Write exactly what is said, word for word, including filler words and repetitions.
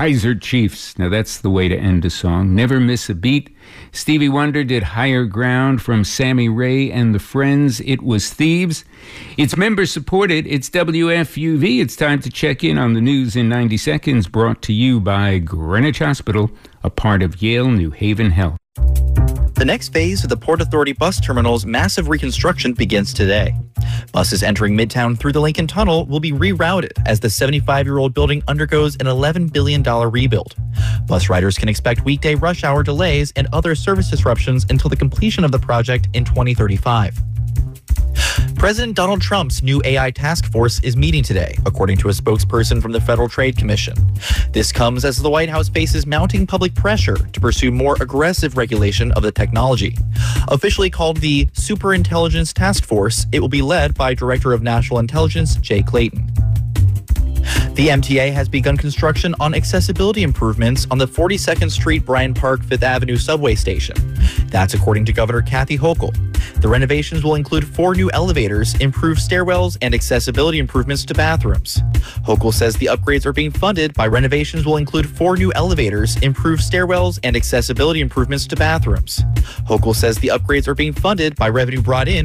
Kaiser Chiefs. Now that's the way to end a song. Never miss a beat. Stevie Wonder did Higher Ground from Sammy Ray and the Friends. It was Thieves. It's member supported. It's W F U V. It's time to check in on the news in ninety seconds, brought to you by Greenwich Hospital, a part of Yale New Haven Health. The next phase of the Port Authority bus terminal's massive reconstruction begins today. Buses entering Midtown through the Lincoln Tunnel will be rerouted as the seventy-five-year-old building undergoes an eleven billion dollars rebuild. Bus riders can expect weekday rush hour delays and other service disruptions until the completion of the project in twenty thirty-five. President Donald Trump's new A I task force is meeting today, according to a spokesperson from the Federal Trade Commission. This comes as the White House faces mounting public pressure to pursue more aggressive regulation of the technology. Officially called the Superintelligence Task Force, it will be led by Director of National Intelligence Jay Clayton. The M T A has begun construction on accessibility improvements on the forty-second Street Bryant Park Fifth Avenue subway station. That's according to Governor Kathy Hochul. The renovations will include four new elevators, improved stairwells, and accessibility improvements to bathrooms. Hochul says the upgrades are being funded by renovations will include four new elevators, improved stairwells, and accessibility improvements to bathrooms. Hochul says the upgrades are being funded by revenue brought in